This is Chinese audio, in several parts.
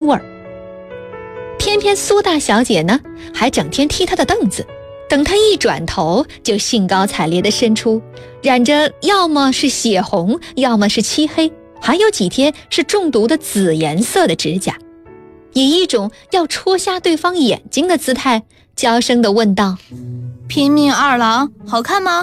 味儿。偏偏苏大小姐呢，还整天踢他的凳子，等他一转头，就兴高采烈地伸出染着要么是血红，要么是漆黑，还有几天是中毒的紫颜色的指甲，以一种要戳瞎对方眼睛的姿态，娇声地问道： 拼命二郎好看吗？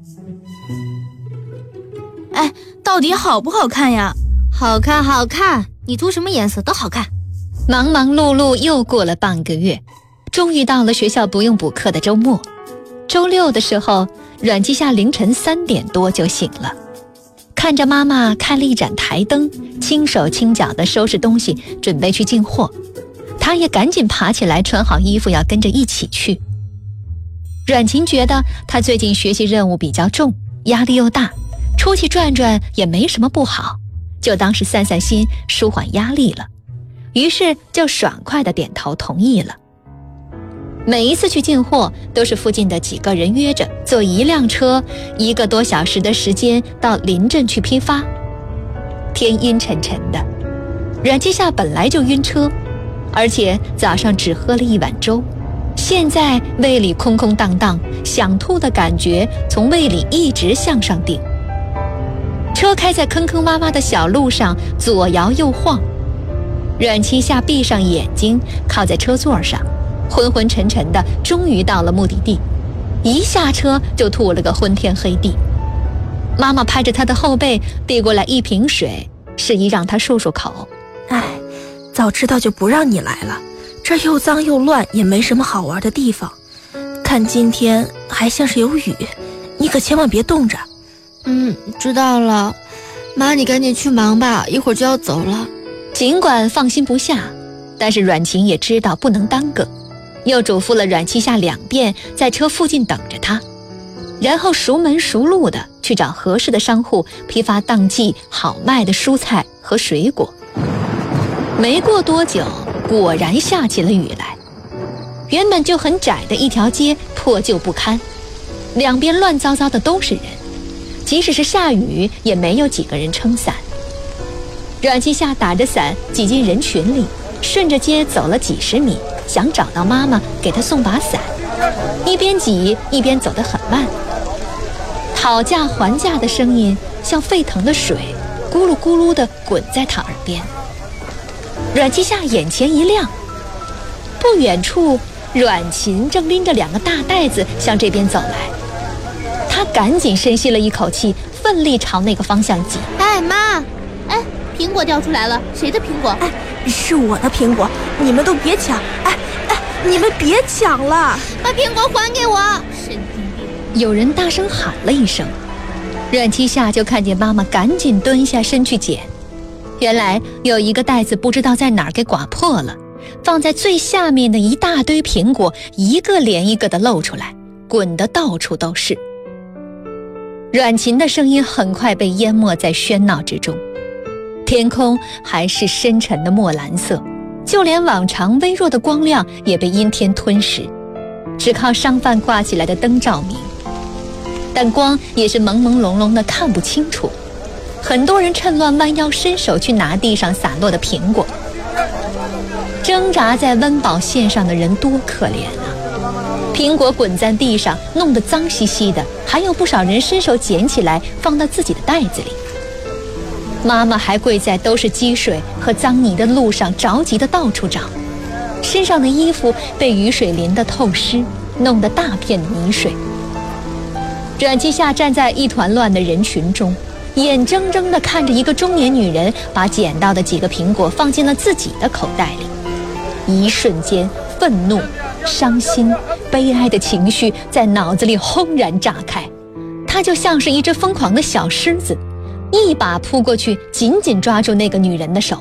哎，到底好不好看呀？ 好看好看，你涂什么颜色都好看。 忙忙碌碌又过了半个月，终于到了学校不用补课的周末。周六的时候，阮季夏凌晨3点多就醒了，看着妈妈开了一盏台灯，轻手轻脚地收拾东西，准备去进货。她也赶紧爬起来穿好衣服，要跟着一起去。阮琴觉得她最近学习任务比较重，压力又大，出去转转也没什么不好，就当是散散心，舒缓压力了。于是就爽快地点头同意了。每一次去进货，都是附近的几个人约着，坐一辆车1个多小时的时间到临镇去批发。天阴沉沉的，阮季夏本来就晕车，而且早上只喝了1碗粥，现在胃里空空荡荡，想吐的感觉从胃里一直向上顶。车开在坑坑洼洼的小路上，左摇右晃。阮季夏闭上眼睛，靠在车座上，昏昏沉沉的，终于到了目的地。一下车就吐了个昏天黑地。妈妈拍着他的后背，递过来1瓶水，示意让他漱漱口。 哎，早知道就不让你来了，这又脏又乱，也没什么好玩的地方。看今天还像是有雨，你可千万别冻着。 知道了。妈，你赶紧去忙吧，一会儿就要走了。 尽管放心不下，但是阮琴也知道不能耽搁，又嘱咐了阮季夏2遍，在车附近等着他，然后熟门熟路的去找合适的商户批发当季好卖的蔬菜和水果。没过多久，果然下起了雨来。原本就很窄的一条街破旧不堪，两边乱糟糟的都是人，即使是下雨也没有几个人撑伞。阮季夏打着伞挤进人群里，顺着街走了几十米，想找到妈妈给她送把伞，一边挤一边走得很慢。讨价还价的声音像沸腾的水，咕噜咕噜地滚在他耳边。阮季夏眼前一亮，不远处阮琴正拎着2个大袋子向这边走来。他赶紧深吸了一口气，奋力朝那个方向挤。 哎，妈，哎，苹果掉出来了，谁的苹果？ 哎，是我的苹果，你们都别抢！哎，你们别抢了， 把苹果还给我！神经病！ 有人大声喊了一声，阮季夏就看见妈妈赶紧蹲下身去捡。原来有一个袋子不知道在哪儿给刮破了，放在最下面的一大堆苹果，一个连一个的露出来，滚得到处都是。阮琴的声音很快被淹没在喧闹之中，天空还是深沉的墨蓝色，就连往常微弱的光亮也被阴天吞噬，只靠商贩挂起来的灯照明，但光也是朦朦胧胧的，看不清楚。很多人趁乱弯腰伸手去拿地上洒落的苹果，挣扎在温饱线上的人多可怜啊！苹果滚在地上，弄得脏兮兮的，还有不少人伸手捡起来放到自己的袋子里。妈妈还跪在都是积水和脏泥的路上，着急的到处找，身上的衣服被雨水淋得透湿，弄得大片泥水。阮季夏站在一团乱的人群中，眼睁睁地看着一个中年女人把捡到的几个苹果放进了自己的口袋里。一瞬间，愤怒、伤心、悲哀的情绪在脑子里轰然炸开，她就像是一只疯狂的小狮子，一把扑过去，紧紧抓住那个女人的手。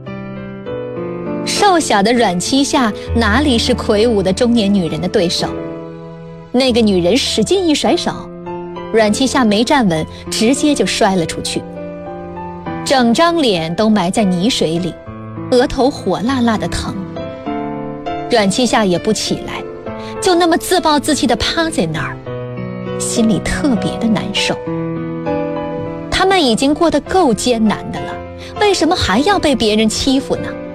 瘦小的阮季夏哪里是魁梧的中年女人的对手？那个女人使劲一甩手，阮季夏没站稳，直接就摔了出去，整张脸都埋在泥水里，额头火辣辣的疼。阮季夏也不起来，就那么自暴自弃地趴在那儿，心里特别的难受。他们已经过得够艰难的了，为什么还要被别人欺负呢？